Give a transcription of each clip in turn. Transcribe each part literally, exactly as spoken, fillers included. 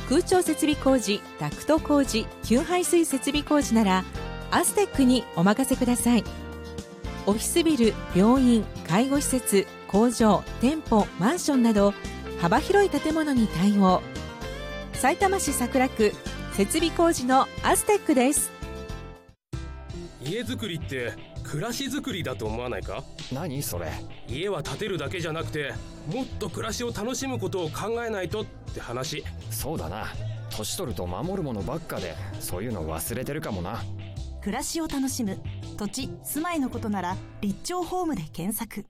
空調設備工事、ダクト工事、給排水設備工事ならアステックにお任せください。オフィスビル、病院、介護施設、工場、店舗、マンションなど幅広い建物に対応。さいたま市桜区設備工事のアステックです。 家づくりって暮らしづくりだと思わないか？ 何それ？ 家は建てるだけじゃなくてもっと暮らしを楽しむことを考えないとって話。 そうだな、年取ると守るものばっかでそういうの忘れてるかもな。 暮らしを楽しむ土地、住まいのことなら立町ホームで検索。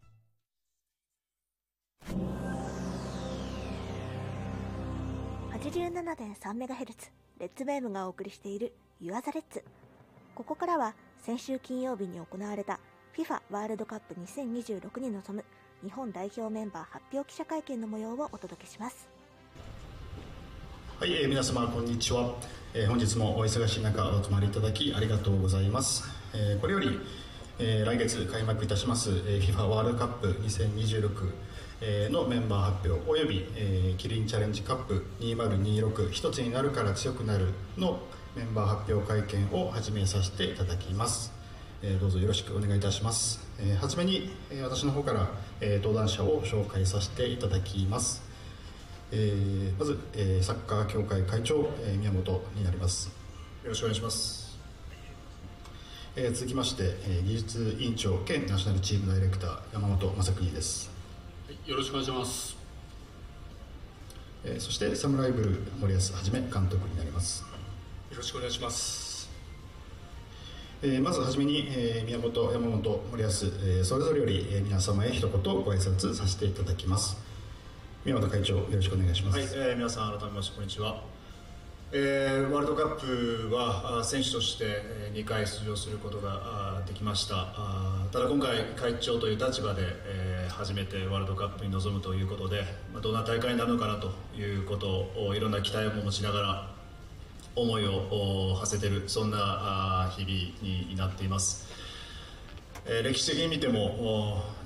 はちじゅうななてんさんメガヘルツ レッツベームがお送りしている ユアザレッツ。ここからは先週金曜日に行われた フィファ ワールドカップにせんにじゅうろくに臨む日本代表メンバー発表記者会見の模様をお届けします。 はい、えー、皆様こんにちは、えー、本日もお忙しい中お集まりいただきありがとうございます。えー、これより、えー、来月開幕いたします、えー、フィファ ワールドカップにせんにじゅうろくのメンバー発表および、えー、キリンチャレンジカップにせんにじゅうろく一つになるから強くなるのメンバー発表会見を始めさせていただきます。えー、どうぞよろしくお願いいたします。えー、はじめに、えー、私の方から、えー、登壇者を紹介させていただきます。えー、まず、えー、サッカー協会会長、えー、宮本になります。よろしくお願いします。えー、続きまして、えー、技術委員長兼ナショナルチームダイレクター山本正邦です。 よろしくお願いします。 えー、そしてサムライブルー森保一監督になります。 よろしくお願いします。 えー、まずはじめに、えー、宮本、山本、森保、えー、それぞれより、えー、皆様へ一言ご挨拶させていただきます。宮本会長、よろしくお願いします。 はい、えー、皆さん改めましてこんにちは。えー、ワールドカップは選手としてにかい出場することができました。ただ今回会長という立場で、えー、初めてワールドカップに臨むということで、まあ、どんな大会になるのかなということをいろんな期待を持ちながら思いを馳せている、そんな日々になっています。えー、歴史的に見ても